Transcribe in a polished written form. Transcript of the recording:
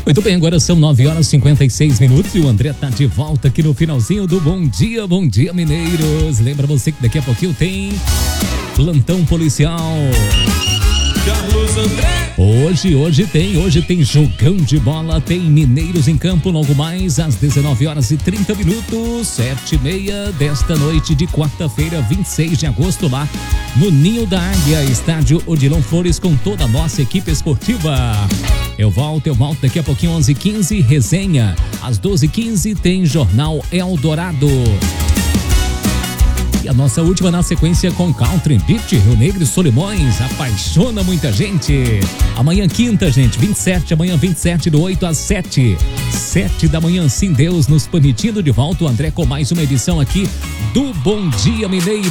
Muito bem, agora são 9h56 e o André tá de volta aqui no finalzinho do Bom Dia Mineiros. Lembra você que daqui a pouquinho tem plantão policial. Carlos André. Hoje tem jogão de bola, tem Mineiros em campo, logo mais às 19h30, 7h30 desta noite de quarta-feira, 26 de agosto, lá no Ninho da Águia, estádio Odilon Flores, com toda a nossa equipe esportiva. Eu volto daqui a pouquinho, 11h15, resenha. Às 12h15 tem Jornal Eldorado. E a nossa última na sequência com Country Beat, Rio Negro e Solimões, apaixona muita gente. Amanhã quinta, gente, 27, amanhã 27, do 8 às 7. 7 da manhã, sim, Deus nos permitindo, de volta o André com mais uma edição aqui do Bom Dia Mineiro.